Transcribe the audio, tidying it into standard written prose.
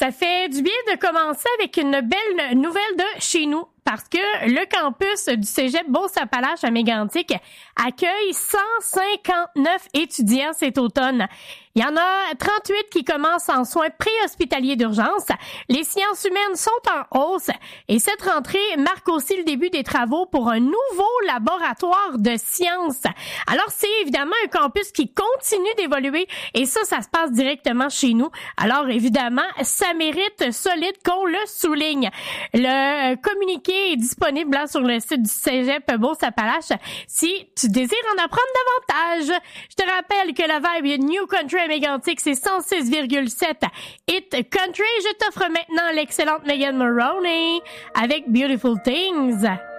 Ça fait du bien de commencer avec une belle nouvelle de chez nous. Parce que le campus du Cégep Beauce-Appalaches à Mégantic accueille 159 étudiants cet automne. Il y en a 38 qui commencent en soins préhospitaliers d'urgence. Les sciences humaines sont en hausse et cette rentrée marque aussi le début des travaux pour un nouveau laboratoire de sciences. Alors, c'est évidemment un campus qui continue d'évoluer et ça se passe directement chez nous. Alors, évidemment, ça mérite solide qu'on le souligne. Le communiqué est disponible là, sur le site du Cégep Beauce-Appalaches si tu désires en apprendre davantage. Je te rappelle que la vibe New Country à Mégantic, c'est 106,7 Hit Country. Je t'offre maintenant l'excellente Megan Moroney avec Beautiful Things.